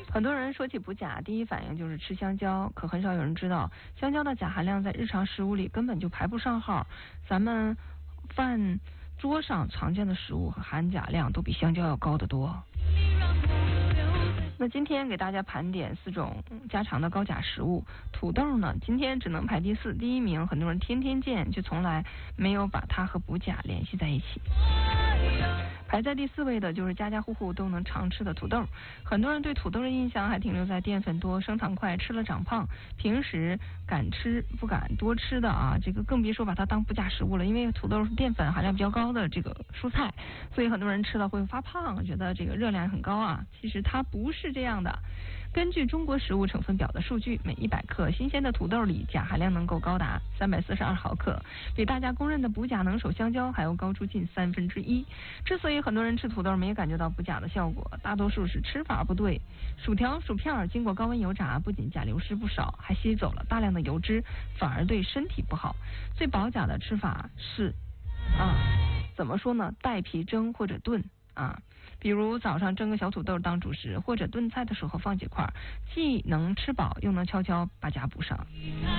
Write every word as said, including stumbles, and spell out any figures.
很多人说起补钾，第一反应就是吃香蕉，可很少有人知道，香蕉的钾含量在日常食物里根本就排不上号。咱们饭桌上常见的食物和含钾量都比香蕉要高得多。那今天给大家盘点四种家常的高钾食物。土豆呢，今天只能排第四，第一名很多人天天见，却从来没有把它和补钾联系在一起。排在第四位的就是家家户户都能常吃的土豆。很多人对土豆的印象还停留在淀粉多、升糖快、吃了长胖，平时敢吃不敢多吃的啊，这个更别说把它当补钾食物了。因为土豆是淀粉含量比较高的这个蔬菜，所以很多人吃了会发胖，觉得这个热量很高啊。其实它不是这样的。根据中国食物成分表的数据，每一百克新鲜的土豆里钾含量能够高达三百四十二毫克，比大家公认的补钾能手香蕉还要高出近三分之一。之所以很多人吃土豆没感觉到补钾的效果，大多数是吃法不对。薯条、薯片经过高温油炸，不仅钾流失不少，还吸走了大量的油脂，反而对身体不好。最保钾的吃法是啊，怎么说呢？带皮蒸或者炖。啊，比如早上蒸个小土豆当主食，或者炖菜的时候放几块，既能吃饱又能悄悄把钾补上。